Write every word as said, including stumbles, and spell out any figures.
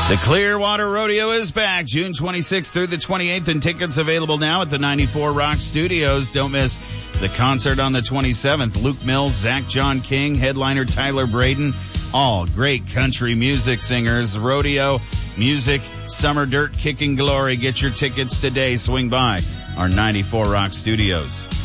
The Clearwater Rodeo is back June twenty-sixth through the twenty-eighth, and tickets available now at the ninety-four Rock Studios. Don't miss the concert on the twenty-seventh. Luke Mills, Zach John King, headliner Tyler Braden, all great country music singers. Rodeo, music, summer dirt kicking glory. Get your tickets today. Swing by our ninety-four Rock Studios.